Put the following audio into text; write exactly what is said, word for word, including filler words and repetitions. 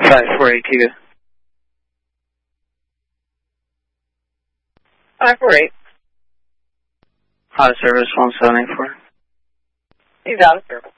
five four eight, Kiga. five four eight. Out of service, one seven eight four. He's out of service.